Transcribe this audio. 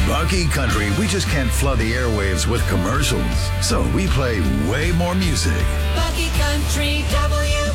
Bucky Country, we just can't flood the airwaves with commercials. So we play way more music. Bucky Country, W.